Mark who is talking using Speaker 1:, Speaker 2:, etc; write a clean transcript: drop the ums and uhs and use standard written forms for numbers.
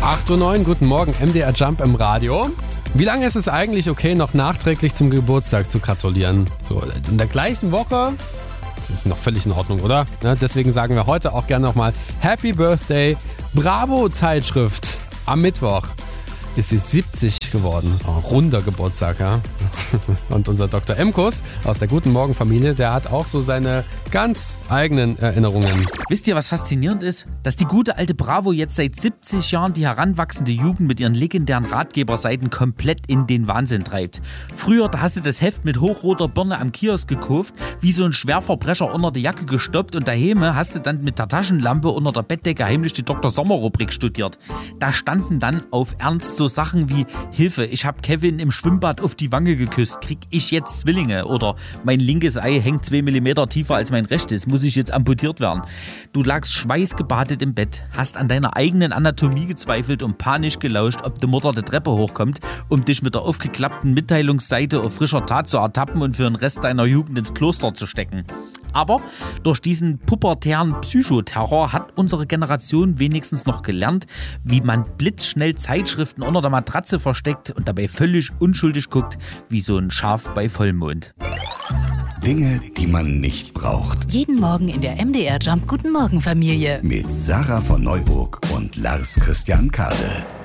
Speaker 1: 8:09 Uhr, guten Morgen, MDR Jump im Radio. Wie lange ist es eigentlich okay, noch nachträglich zum Geburtstag zu gratulieren? So, in der gleichen Woche? Das ist noch völlig in Ordnung, oder? Ja, deswegen sagen wir heute auch gerne nochmal Happy Birthday, Bravo-Zeitschrift. Am Mittwoch ist sie 70 geworden. Oh, runder Geburtstag, ja. Und unser Dr. Emkus aus der Guten Morgen Familie, der hat auch so seine ganz eigenen Erinnerungen.
Speaker 2: Wisst ihr, was faszinierend ist? Dass die gute alte Bravo jetzt seit 70 Jahren die heranwachsende Jugend mit ihren legendären Ratgeberseiten komplett in den Wahnsinn treibt. Früher, da hast du das Heft mit hochroter Birne am Kiosk gekauft, wie so ein Schwerverbrecher unter die Jacke gestoppt und daheim hast du dann mit der Taschenlampe unter der Bettdecke heimlich die Dr. Sommer-Rubrik studiert. Da standen dann auf Ernst so Sachen wie Hilfe, ich hab Kevin im Schwimmbad auf die Wange geküsst, krieg ich jetzt Zwillinge? Oder mein linkes Ei hängt 2 mm tiefer als mein rechtes, muss ich jetzt amputiert werden? Du lagst schweißgebadet im Bett, hast an deiner eigenen Anatomie gezweifelt und panisch gelauscht, ob die Mutter die Treppe hochkommt, um dich mit der aufgeklappten Mitteilungsseite auf frischer Tat zu ertappen und für den Rest deiner Jugend ins Kloster zu stecken. Aber durch diesen pubertären Psychoterror hat unsere Generation wenigstens noch gelernt, wie man blitzschnell Zeitschriften unter der Matratze versteckt und dabei völlig unschuldig guckt, wie so ein Schaf bei Vollmond.
Speaker 3: Dinge, die man nicht braucht.
Speaker 4: Jeden Morgen in der MDR Jump Guten Morgen Familie.
Speaker 3: Mit Sarah von Neuburg und Lars Christian Kade.